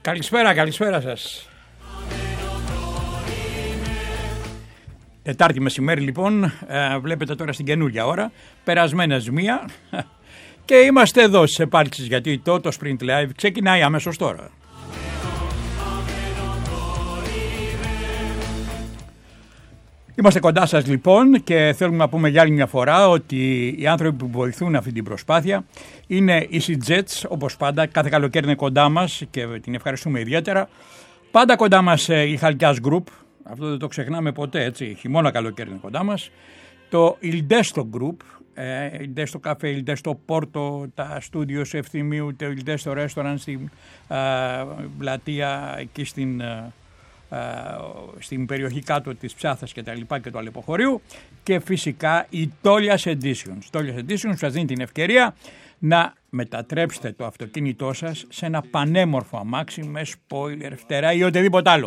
Καλησπέρα σας. Τετάρτη μεσημέρι λοιπόν, βλέπετε τώρα στην καινούργια ώρα, περασμένες 1 και είμαστε εδώ στις επάλξεις γιατί το Sprint Live ξεκινάει αμέσως τώρα. Είμαστε κοντά σας λοιπόν και θέλουμε να πούμε για άλλη μια φορά ότι οι άνθρωποι που βοηθούν αυτή την προσπάθεια είναι οι EasyJets, όπως πάντα, κάθε καλοκαίρι είναι κοντά μας και την ευχαριστούμε ιδιαίτερα. Πάντα κοντά μας η Χαλκιάς Group, αυτό δεν το ξεχνάμε ποτέ, έτσι, χειμώνα καλοκαίρι είναι κοντά μας. Το Ildesto Group, Ildesto Cafe, Ildesto Porto, τα στούντιος Ευθυμίου, το Ildesto Restaurant στην πλατεία εκεί στην περιοχή κάτω της Ψάθας και τα λοιπά και του Αλεποχωρίου, και φυσικά η Tolias Editions. Tolias Editions σας δίνει την ευκαιρία να μετατρέψετε το αυτοκίνητό σας σε ένα πανέμορφο αμάξι με spoiler, φτερά ή οτιδήποτε άλλο.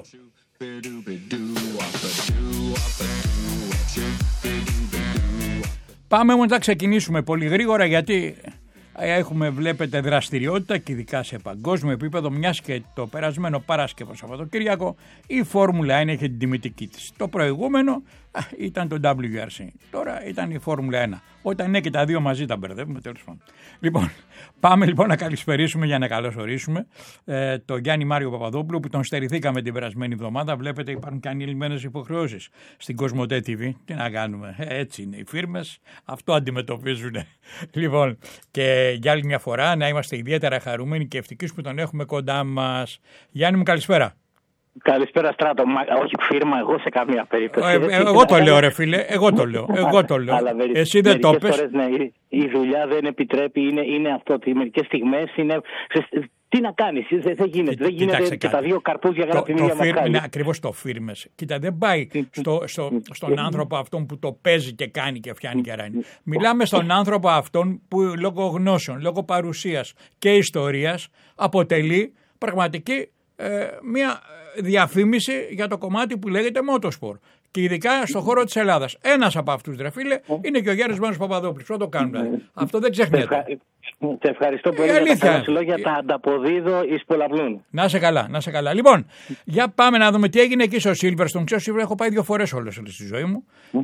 Πάμε όμως να ξεκινήσουμε πολύ γρήγορα γιατί έχουμε, βλέπετε, δραστηριότητα και ειδικά σε παγκόσμιο επίπεδο, μιας και το περασμένο Παρασκευό Σαββατοκύριακο η Φόρμουλα 1 είχε την τιμητική της. Το προηγούμενο ήταν το WRC, τώρα ήταν η Φόρμουλα 1. Όταν είναι και τα δύο μαζί τα μπερδεύουμε, τέλος πάντων. Λοιπόν, πάμε λοιπόν να καλησπερίσουμε για να καλωσορίσουμε τον Γιάννη Μάριο Παπαδόπουλο που τον στερηθήκαμε την περασμένη εβδομάδα. Βλέπετε υπάρχουν και ανηλυμένες υποχρεώσεις στην Κοσμοτέ TV. Τι να κάνουμε, έτσι είναι οι φίρμες, αυτό αντιμετωπίζουν. Λοιπόν, και για άλλη μια φορά να είμαστε ιδιαίτερα χαρούμενοι και ευτυχείς που τον έχουμε κοντά μας. Γιάννη μου, καλησπέρα. Καλησπέρα Στράτο, όχι φίρμα εγώ σε καμία περίπτωση. Εγώ το λέω ρε φίλε, εγώ το λέω. Εσύ δεν το πες. Φορές, ναι, η δουλειά δεν επιτρέπει, είναι αυτό ότι μερικές στιγμές είναι... Τι να κάνεις, δεν γίνεται και τα δύο καρπούζια γράφει μία μασχάλη. Είναι ακριβώς το φίρμες. Κοίτα, δεν πάει στον άνθρωπο αυτόν που το παίζει και κάνει και φτιάνει και ράνει. Μιλάμε στον άνθρωπο αυτόν που λόγω γνώσεων, λόγω παρουσίας και ιστορίας αποτελεί πραγματική μια διαφήμιση για το κομμάτι που λέγεται Motorsport. Και ειδικά στον χώρο της Ελλάδας. Ένας από αυτούς, ρε φίλε, είναι και ο Γιάννης Μάνος Παπαδόπουλος. Αυτό το κάνουμε. Αυτό δεν ξεχνιέται. Σε ευχαριστώ πολύ για τα λόγια, τα ανταποδίδω εις πολλαπλούν. Να σε καλά. Λοιπόν, για πάμε να δούμε τι έγινε εκεί στο Silverstone. Ξέρω, έχω πάει 2 φορές όλη στη ζωή μου.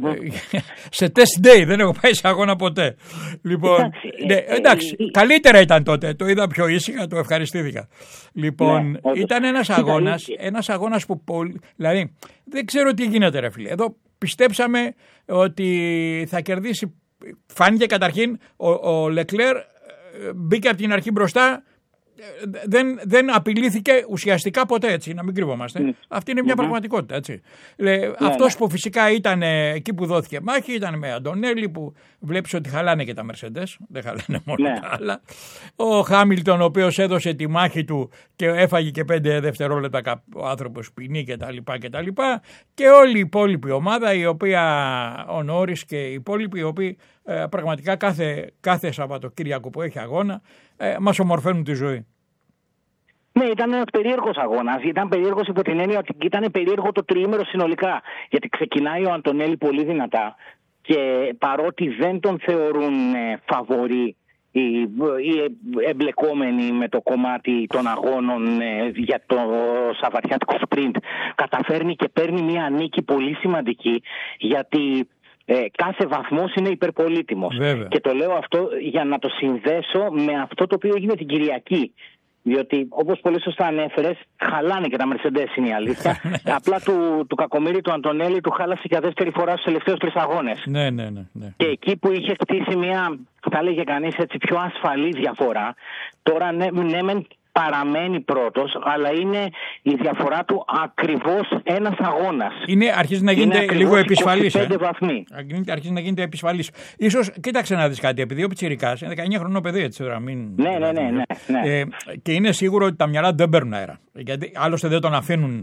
Σε test day, δεν έχω πάει σε αγώνα ποτέ. Λοιπόν, εντάξει, καλύτερα ήταν τότε. Το είδα πιο ήσυχα, το ευχαριστήθηκα. Λοιπόν, ήταν ένας αγώνας που δηλαδή, δεν ξέρω τι γίνεται ρε φίλε. Εδώ πιστέψαμε ότι θα κερδίσει. Φάνηκε καταρχήν ο Λεκλέρ. Μπήκε από την αρχή μπροστά, δεν απειλήθηκε ουσιαστικά ποτέ, έτσι, να μην κρύβομαστε. Αυτή είναι μια πραγματικότητα, έτσι. Αυτός που φυσικά ήταν εκεί που δόθηκε μάχη ήταν με Αντωνέλη, που βλέπεις ότι χαλάνε και τα Mercedes, δεν χαλάνε μόνο τα άλλα. Ο Χάμιλτον, ο οποίος έδωσε τη μάχη του και έφαγε και 5 δευτερόλεπτα ο άνθρωπος ποινή κτλ. Και όλη η υπόλοιπη ομάδα, η οποία ο Νόρις και οι υπόλοιποι, οι οποίοι πραγματικά κάθε Σαββατοκύριακο που έχει αγώνα μας ομορφαίνουν τη ζωή. Ναι, ήταν ένας περίεργος αγώνας. Ήταν περίεργος υπό την έννοια ότι ήταν περίεργο το τριήμερο συνολικά. Γιατί ξεκινάει ο Αντωνέλη πολύ δυνατά και παρότι δεν τον θεωρούν φαβορί οι εμπλεκόμενοι με το κομμάτι των αγώνων για το σαββατιάτικο sprint, καταφέρνει και παίρνει μια νίκη πολύ σημαντική, γιατί κάθε βαθμός είναι υπερπολίτιμος. Βέβαια. Και το λέω αυτό για να το συνδέσω με αυτό το οποίο έγινε την Κυριακή. Διότι, όπως πολύ σωστά ανέφερες, χαλάνε και τα Mercedes, είναι η αλήθεια. Απλά του κακομοίρη του Αντωνέλη του χάλασε για δεύτερη φορά στους τελευταίους 3 αγώνες. Ναι. Και εκεί που είχε χτίσει μια, θα έλεγε κανείς έτσι, πιο ασφαλή διαφορά, τώρα ναι παραμένει πρώτος, αλλά είναι η διαφορά του ακριβώς ένας αγώνας. Αρχίζει να γίνεται λίγο επισφαλής. 25 βαθμοί. Αρχίζει να γίνεται επισφαλής. Ίσως, κοίταξε να δεις κάτι, επειδή ο πιτσιρικάς είναι 19 χρονών παιδί, έτσι τώρα. Ναι. Και είναι σίγουρο ότι τα μυαλά δεν παίρνουν αέρα. Γιατί άλλωστε δεν τον αφήνουν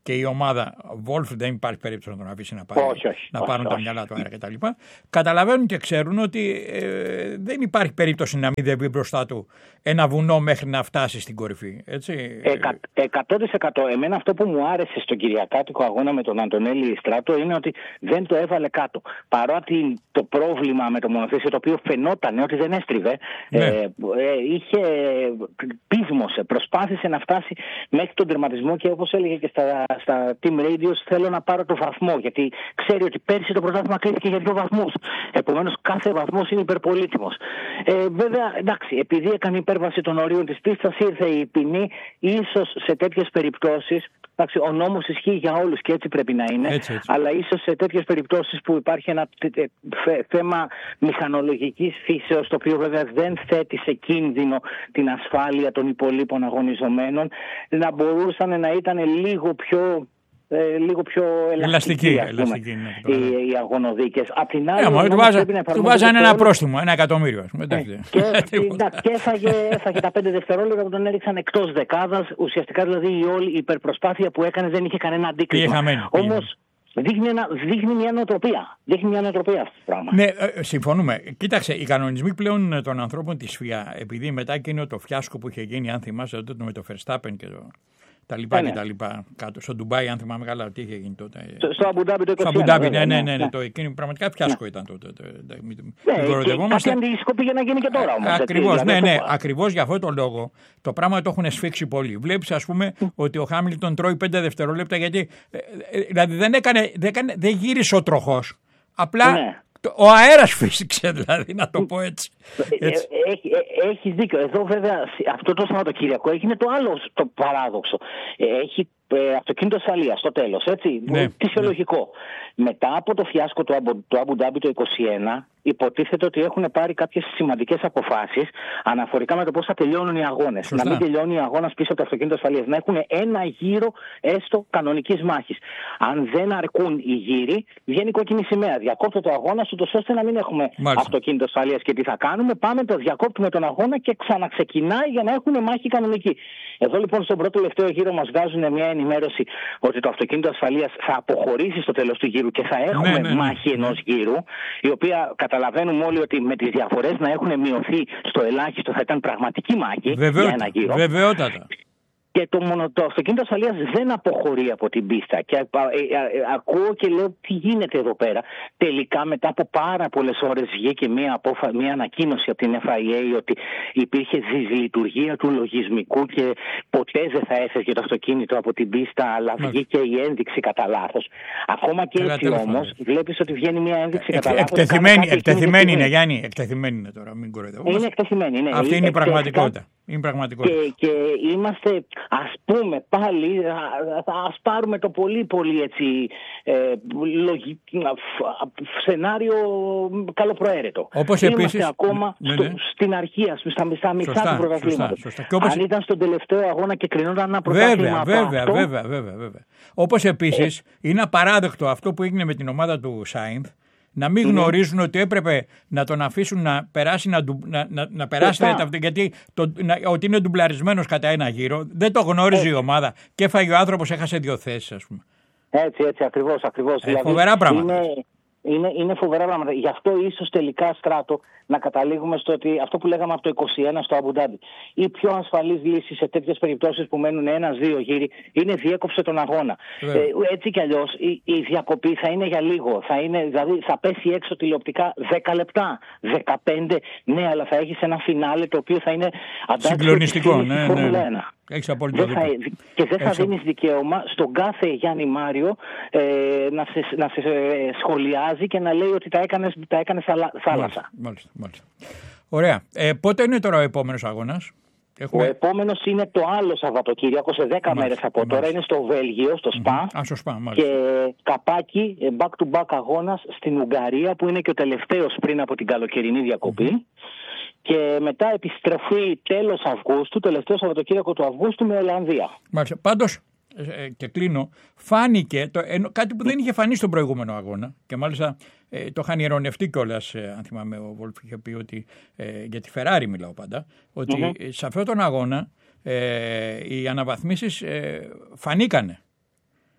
και η ομάδα Wolf δεν υπάρχει περίπτωση να τον αφήσει να πάρουν τα μυαλά του αέρα κτλ. Καταλαβαίνουν και ξέρουν ότι δεν υπάρχει περίπτωση να μην δεν βγει μπροστά του ένα βουνό μέχρι να φτάσει στην κορυφή. Έτσι. 100%. Εμένα αυτό που μου άρεσε στον κυριακάτικο αγώνα με τον Αντωνέλη Στράτο είναι ότι δεν το έβαλε κάτω. Παρότι το πρόβλημα με το μονοθέσιο, το οποίο φαινόταν ότι δεν έστριβε, είχε πείσμωσε, προσπάθησε να φτάσει μέχρι τον τερματισμό και όπως έλεγε και στα Team Radios, θέλω να πάρω το βαθμό, γιατί ξέρει ότι πέρσι το πρωτάθλημα κρίθηκε για 2 βαθμούς. Επομένως κάθε βαθμός είναι υπερπολίτιμος. Βέβαια, εντάξει, επειδή έκανε υπέρβαση των ορίων της πίστας, ήρθε η ποινή. Ίσως σε τέτοιες περιπτώσεις, εντάξει, ο νόμος ισχύει για όλους και έτσι πρέπει να είναι, έτσι. Αλλά ίσως σε τέτοιες περιπτώσεις που υπάρχει ένα θέμα μηχανολογικής φύσεως, το οποίο βέβαια δεν θέτει σε κίνδυνο την ασφάλεια των υπολείπων αγωνιζομένων, να μπορούσαν να ήταν λίγο πιο ελαστικοί οι αγωνοδίκες. Απ' την άλλη, του βάζανε ένα πρόστιμο, 1 εκατομμύριο. Και έφαγε τα 5 δευτερόλεπτα που τον έριξαν εκτός δεκάδας. Ουσιαστικά δηλαδή η όλη υπερπροσπάθεια που έκανε δεν είχε κανένα αντίκρισμα. Όμως δείχνει μια νοοτροπία. Δείχνει μια νοοτροπία αυτό το πράγμα. Ναι, συμφωνούμε. Κοίταξε, οι κανονισμοί πλέον των ανθρώπων της ΦΙΑ, επειδή μετά εκείνο το φιάσκο που είχε γίνει, αν θυμάσαι, τότε με το Verstappen και τα λοιπά και τα λοιπά κάτω. Στο Ντουμπάι, αν θυμάμαι καλά, τι είχε γίνει τότε. Στο Αμπουντάμπι το 2021. Στο Αμπουντάμπι, ναι. Το εκείνο πραγματικά φιάσκο ήταν τότε. Κάτι αντίστοιχο πήγε να γίνει και τώρα όμως. Ακριβώς, ναι. Ακριβώς για αυτό το λόγο το πράγμα το έχουν σφίξει πολύ. Βλέπεις, ας πούμε, ότι ο Χάμιλτον τρώει 5 δευτερόλεπτα γιατί. Δηλαδή δεν γύρισε ο τροχός. Απλά. Ο αέρας φύσηξε, δηλαδή, να το πω έτσι. Έχεις δίκιο. Εδώ βέβαια αυτό το Σαββατοκύριακο έγινε το άλλο το παράδοξο. Έχει αυτοκίνητο ασφαλείας στο τέλος, έτσι, φυσιολογικό. Μετά από το φιάσκο του Αμπουντάμπι το 2021, υποτίθεται ότι έχουν πάρει κάποιες σημαντικές αποφάσεις αναφορικά με το πώς θα τελειώνουν οι αγώνες. Να μην τελειώνει ο αγώνας πίσω από το αυτοκίνητο ασφαλείας. Να έχουν ένα γύρο έστω κανονικής μάχης. Αν δεν αρκούν οι γύροι, βγαίνει κόκκινη σημαία. Διακόπτω το αγώνα, ούτως ώστε να μην έχουμε αυτοκίνητο ασφαλείας. Και τι θα κάνουμε, πάμε, το διακόπτουμε τον αγώνα και ξαναξεκινάει για να έχουν μάχη κανονική. Εδώ λοιπόν στον πρώτο τελευταίο γύρο μας βγάζουν μια ενημέρωση ότι το αυτοκίνητο ασφαλείας θα αποχωρήσει στο τέλος του γύρου και θα έχουμε μάχη ενός γύρου, η οποία καταλαβαίνουμε όλοι ότι με τις διαφορές να έχουν μειωθεί στο ελάχιστο θα ήταν πραγματική μάχη για ένα γύρο. Βεβαιότατα. Και το αυτοκίνητο ασφαλείας δεν αποχωρεί από την πίστα. Και ακούω και λέω τι γίνεται εδώ πέρα. Τελικά μετά από πάρα πολλές ώρες βγήκε μια ανακοίνωση από την FIA ότι υπήρχε δυσλειτουργία του λογισμικού και ποτέ δεν θα έφευγε το αυτοκίνητο από την πίστα, αλλά βγήκε η ένδειξη κατά λάθος. Ακόμα και έτσι όμως βλέπεις ότι βγαίνει μια ένδειξη κατά λάθος. Εκτεθειμένη είναι, Γιάννη. Εκτεθειμένη είναι τώρα, μην κοροϊδεύουμε. Είναι εκτεθειμένη, ναι. Αυτή είναι η πραγματικότητα. Και είμαστε, ας πούμε πάλι, ας πάρουμε το πολύ έτσι σενάριο καλοπροαίρετο. Όπως είμαστε επίσης, ακόμα στην αρχή, στα μισά του πρωταθλήματος. Αν ήταν στον τελευταίο αγώνα και κρινόταν ένα πρωτάθλημα βέβαια. Όπως επίσης είναι απαράδεκτο αυτό που έγινε με την ομάδα του Σάινθ, να μην γνωρίζουν ότι έπρεπε να τον αφήσουν να περάσει, να περάσει γιατί ότι είναι ντουμπλαρισμένος κατά ένα γύρο. Δεν το γνώριζε η ομάδα και έφαγε ο άνθρωπος, έχασε 2 θέσεις, ας πούμε. Έτσι, ακριβώς. Φοβερά πράγματα. Είναι φοβερά πράγματα. Γι' αυτό ίσως τελικά, Στράτο, να καταλήγουμε στο ότι αυτό που λέγαμε από το 2021 στο Αμπουντάμπι, η πιο ασφαλής λύση σε τέτοιες περιπτώσεις που μένουν 1-2 γύροι είναι διέκοψε τον αγώνα. Έτσι κι αλλιώς η διακοπή θα είναι για λίγο. Δηλαδή θα πέσει έξω τηλεοπτικά 10 λεπτά, 15, ναι, αλλά θα έχεις ένα φινάλε το οποίο θα είναι συγκλονιστικό. Ναι. 1. Έχεις απόλυτο δίκιο. Και δεν θα δίνεις δικαίωμα στον κάθε Γιάννη Μάριο να σε σχολιάζει και να λέει ότι τα έκανες θάλασσα. Μάλιστα. Ωραία. Πότε είναι τώρα ο επόμενος αγώνας? Ο επόμενος είναι το άλλο Σαββατοκύριακο, σε 10 μέρες από τώρα. Είναι στο Βέλγιο, στο ΣΠΑ. Στο ΣΠΑ, μάλιστα. Και καπάκι, back-to-back αγώνας στην Ουγγαρία, που είναι και ο τελευταίος πριν από την καλοκαιρινή διακοπή. Και μετά επιστροφή τέλος Αυγούστου, τελευταίο Σαββατοκύριακο του Αυγούστου με Ολλανδία. Μάλιστα. Πάντως, και κλείνω, φάνηκε κάτι που δεν είχε φανεί στον προηγούμενο αγώνα και μάλιστα το είχαν ειρωνευτεί κιόλας, αν θυμάμαι, ο Βολφ είχε πει ότι, για τη Ferrari μιλάω πάντα, ότι σε αυτόν τον αγώνα οι αναβαθμίσεις φανήκανε.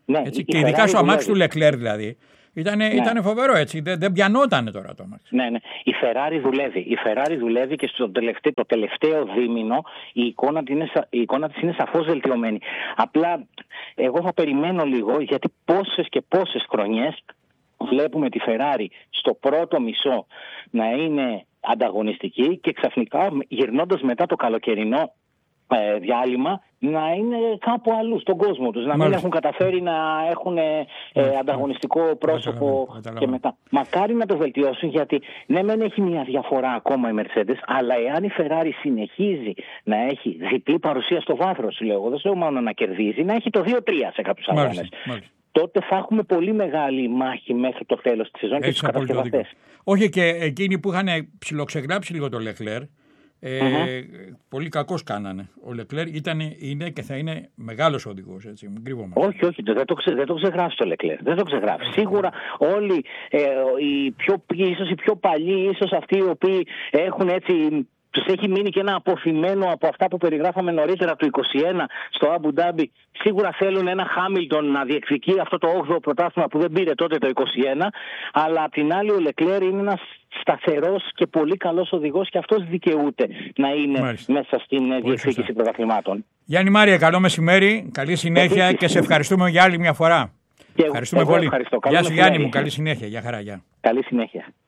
Ναι, έτσι, και ειδικά στο αμάξι του Λεκλέρ δηλαδή. Ήταν φοβερό έτσι, δεν πιανότανε τώρα το αμάξι. Ναι. Η Ferrari δουλεύει και το τελευταίο δίμηνο η εικόνα της είναι σαφώς βελτιωμένη. Απλά εγώ θα περιμένω λίγο, γιατί πόσες χρονιές βλέπουμε τη Ferrari στο πρώτο μισό να είναι ανταγωνιστική και ξαφνικά γυρνώντας μετά το καλοκαιρινό διάλειμμα να είναι κάπου αλλού στον κόσμο τους, να μην έχουν καταφέρει να έχουν ανταγωνιστικό πρόσωπο και μετά. Μακάρι να το βελτιώσουν, γιατί ναι μεν έχει μια διαφορά ακόμα η Mercedes, αλλά εάν η Ferrari συνεχίζει να έχει διπλή παρουσία στο βάθρο, σου λέω, δεν σου λέω μόνο να κερδίζει, να έχει το 2-3 σε κάποιους αγώνες. Τότε θα έχουμε πολύ μεγάλη μάχη μέχρι το τέλος της σεζόν και τους κατασκευαστές. Όχι, και εκείνοι που είχαν ψιλοξεγράψει λίγο το Leclerc, πολύ κακώς κάνανε. Ο Leclerc είναι και θα είναι μεγάλος οδηγός, έτσι, μην κρύβομαι. Όχι, δεν το ξεγράφει το Leclerc. Δεν το ξεγράφει. Σίγουρα όλοι ίσως οι πιο παλιοί, ίσως αυτοί οι οποίοι έχουν έτσι. Τους έχει μείνει και ένα αποθυμένο από αυτά που περιγράφαμε νωρίτερα του 21 στο Αμπου Ντάμπι. Σίγουρα θέλουν ένα Χάμιλτον να διεκδικεί αυτό το 8ο πρωτάθλημα που δεν πήρε τότε το 21. Αλλά απ' την άλλη ο Λεκλέρ είναι ένας σταθερός και πολύ καλός οδηγός και αυτός δικαιούται να είναι μέσα στην διεκδίκηση πρωταθλημάτων. Γιάννη Μάρια, καλό μεσημέρι, καλή συνέχεια και σε ευχαριστούμε για άλλη μια φορά. Ευχαριστούμε πολύ. Ευχαριστώ. Γεια σου Γιάννη μου, καλή συνέχεια. Γεια χαρά. Καλή συνέχεια.